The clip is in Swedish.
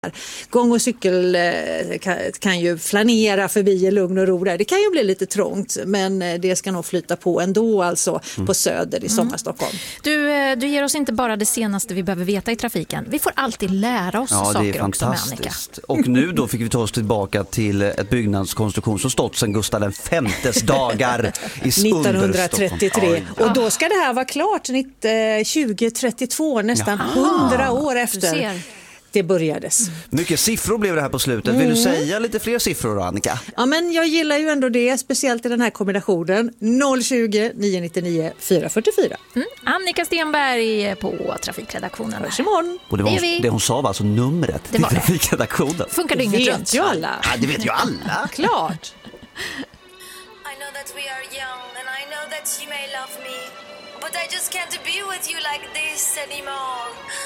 Gång- och cykel kan ju flanera förbi i lugn och ro där. Det kan ju bli lite trångt, men det ska nog flyta på ändå, alltså på Söder i Sommarstockholm. Du ger oss inte bara det senaste vi behöver veta i trafiken. Vi får alltid lära oss saker också med Annika. Och nu då fick vi ta oss tillbaka till ett byggnadskonstruktion som stått sedan Gustav V dagar i 1933. Och då ska det här vara klart 2032, nästan 100 år efter det börjades. Mycket siffror blev det här på slutet. Vill du säga lite fler siffror då, Annika? Ja, men jag gillar ju ändå det, speciellt i den här kombinationen. 020 999 444. Annika Stenberg på trafikredaktionen. Hörs imorgon. Och det hon sa var alltså numret till trafikredaktionen. Funkar det inget runt? Vet ju alla. Ja, det vet ju alla. Klart. I know that we are young and I know that you may love me, but I just can't be with you like this anymore.